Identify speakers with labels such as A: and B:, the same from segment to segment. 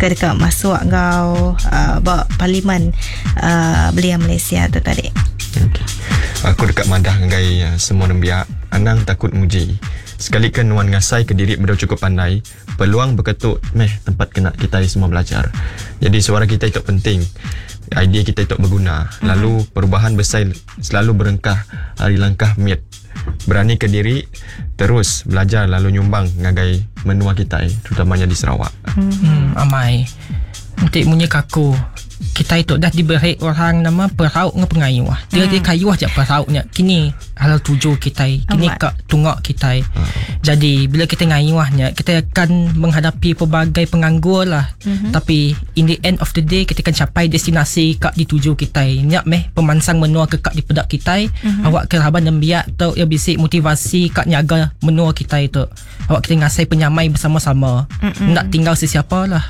A: ke dekat masuk kau bawa parlimen belia Malaysia tu tadi.
B: Okay. Aku dekat madah ngai semua nembiak anang takut muji. Sekalikan nuan ngasai ke diri benda cukup pandai, peluang berketuk tempat kena kita semua belajar. Jadi suara kita itu penting. Idea kita itu berguna. Lalu perubahan besar selalu berengkah hari langkah miet. Berani ke diri, terus belajar lalu nyumbang ngagai menua kita terutamanya di Sarawak.
C: Amai. Untuk punya kaku. Kita itu dah diberi orang nama perauk dengan pengayuh. Dia kayuh je perauknya. Kini halal tuju kita. Kini kat tunggak kita. Jadi bila kita ngayuhnya, kita akan menghadapi pelbagai penganggur lah. Tapi in the end of the day, kita akan capai destinasi kat dituju kita. Nyak pemansang menua ke kat di pedak kita. Awak keraban dan biak tu yang bisik motivasi kat nyaga menua kita itu. Awak kita ngasai penyamai bersama-sama. Nak tinggal sesiapa lah.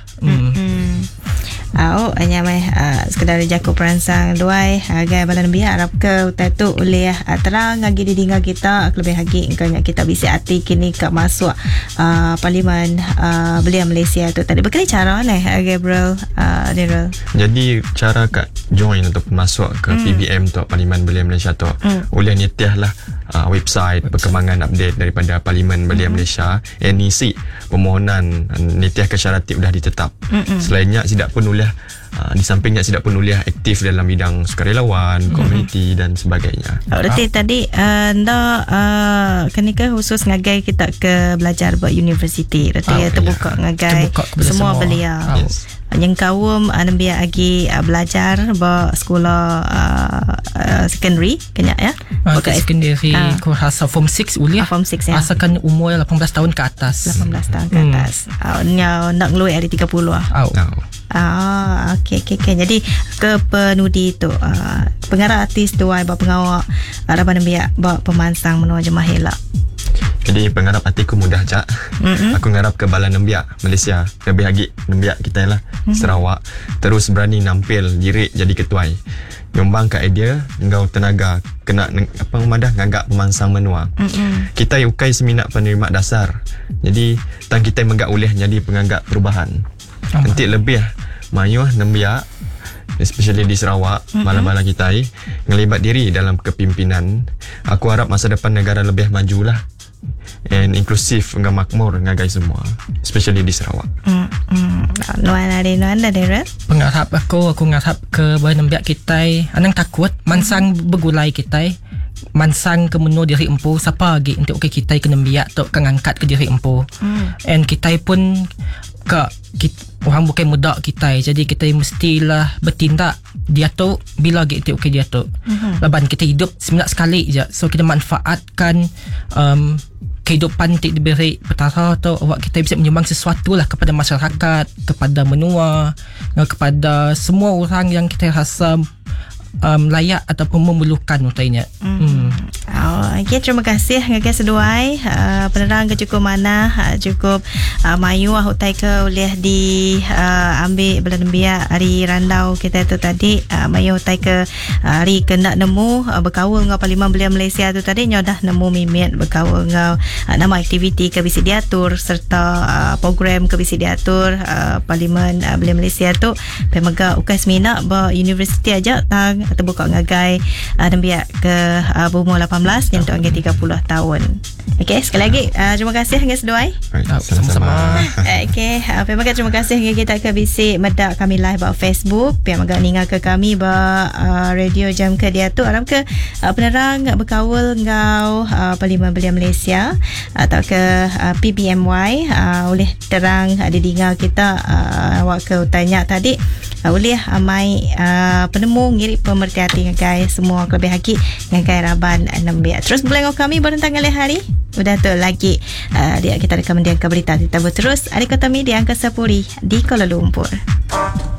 A: Hanya sekedar jaku peransang luai agai balan biar harap ke utai tu oleh terang lagi didinga kita lebih lagi engkau kita bisa hati kini ke masuk parlimen belia Malaysia tu tadi berkali cara Gabriel Nirul.
B: Jadi cara kat join untuk masuk ke PBM tu parlimen belia Malaysia tu oleh nitiah lah website perkembangan update daripada parlimen belia Malaysia NEC permohonan nitiah kesyaratif dah ditetap. Selainnya tidak pun oleh di sampingnya tidak pun oleh aktif dalam bidang sukarelawan, komuniti dan sebagainya.
A: Berarti tadi kenika khusus ngagai kita ke belajar buat universiti. Berarti terbuka ngagai semua belia.
B: Yes.
A: Yang kaum biar lagi belajar buat sekolah secondary kenyak ya.
C: Secondary aku rasa form 6 uliah.
A: Form 6 ya.
C: Asalkan umur 18 tahun ke atas.
A: 18 tahun ke atas. Nak ngelui hari 30 lah. Okey. Jadi ke penudi tu pengarah artis tu buat pengawak harapan biak buat pemansang menua jemaah helak.
B: Jadi pengharap hatiku mudah Cak. Aku ngarap ke Balan Nembiak Malaysia, lebih lagi Nembiak kita lah Sarawak, terus berani nampil diri jadi ketuai. Nyumbang ke idea engkau tenaga kena madah ngagak pemansang menua. Kita ukai seminat penerima dasar. Jadi tang kita menggak oleh jadi pengagak perubahan. Nanti lebih mayuh Nembiak especially di Sarawak, bala-bala kita ngelibat diri dalam kepimpinan. Aku harap masa depan negara lebih majulah and inklusif dengan makmur ngagai semua, especially di Sarawak.
A: Nuan ada
C: pengharap aku ngarap ke Nembiak kita anang takut mansang bergulai kita mansang ke menua diri empu siapa lagi untuk kita ke Nembiak tu ngangkat ke diri empu. And kita pun orang bukan muda kita, jadi kita mestilah bertindak dia tu bila gitu dia tu. Laban kita hidup seminat sekali je, so kita manfaatkan kehidupan tidak diberi petara tu awak kita bisa menyumbang sesuatu lah kepada masyarakat, kepada menua, kepada semua orang yang kita rasa layak ataupun memerlukan utainya.
A: Okay, terima kasih ngagai seduai penerang ke cukup mana cukup mayu hutai ke boleh di ambil belan biak hari randau kita tu tadi mayu hutai ke hari kena nemu berkawal ngau parlimen belia Malaysia tu tadi nyodah nemu mimit berkawal ngau nama aktiviti ke bisa diatur serta program ke bisa diatur parlimen belia Malaysia tu pemaga ukai semina ba universiti aja tang terbuka ngagai nembiak ke berumur 18 yang tu angka 30 tahun. Okey, sekali lagi terima kasih guys doai.
B: Sama-sama.
A: Okey, terima kasih kita ke bisi medak kami live ba Facebook, pian magak ninga ke kami ba radio jam ke dia tu aram ke penerang berkawal ngau Parlimen Belia Malaysia atau ke PBMY oleh terang didinga kita awak ke tanya tadi boleh amai penemu ngiri pemerhati guys semua lebih haki ngagai raban Nembiak. Terus boleh ngau kami berentang kali hari udah tu lagi dia kita rekomendikan berita kita terus ada kota media angka 10 di Kuala Lumpur.